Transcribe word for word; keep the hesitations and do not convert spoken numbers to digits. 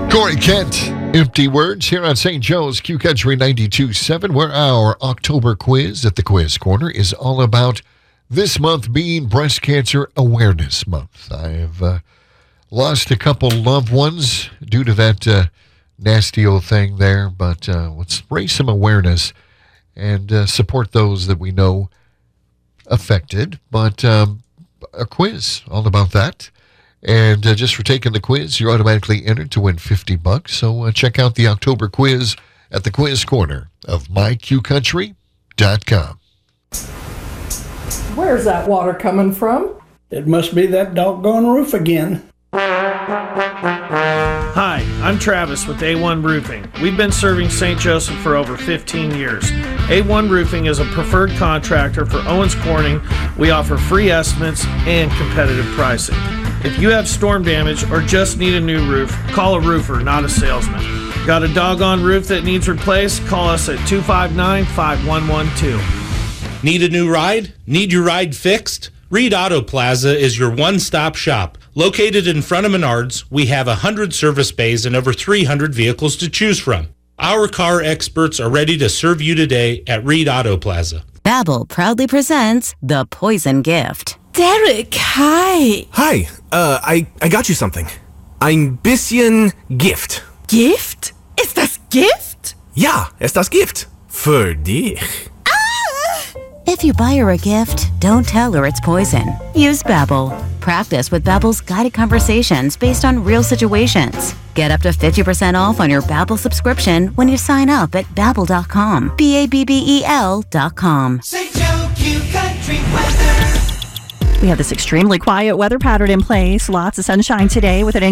Corey Kent, Empty Words, here on Saint Joe's Q Country ninety-two point seven, where our October quiz at the Quiz Corner is all about this month being Breast Cancer Awareness Month. I've uh, lost a couple loved ones due to that uh, nasty old thing there, but uh, let's raise some awareness and uh, support those that we know affected. But um, a quiz all about that. And uh, just for taking the quiz, you're automatically entered to win fifty bucks. So uh, check out the October quiz at the Quiz Corner of my q country dot com. Where's that water coming from? It must be that doggone roof again. Hi, I'm Travis with A one Roofing. We've been serving Saint Joseph for over fifteen years. A one Roofing is a preferred contractor for Owens Corning. We offer free estimates and competitive pricing. If you have storm damage or just need a new roof, call a roofer, not a salesman. Got a doggone roof that needs replaced? Call us at two five nine, five one one two. Need a new ride? Need your ride fixed? Reed Auto Plaza is your one-stop shop. Located in front of Menards, we have one hundred service bays and over three hundred vehicles to choose from. Our car experts are ready to serve you today at Reed Auto Plaza. Babbel proudly presents The Poison Gift. Derek, hi. Hi, uh, I, I got you something. Ein bisschen Gift. Gift? Ist das Gift? Ja, ist das Gift. Für dich. If you buy her a gift, don't tell her it's poison. Use Babbel. Practice with Babbel's guided conversations based on real situations. Get up to fifty percent off on your Babbel subscription when you sign up at babbel dot com. B A B B E L dot com. Saint Joe Q Country Weather. We have this extremely quiet weather pattern in place. Lots of sunshine today with an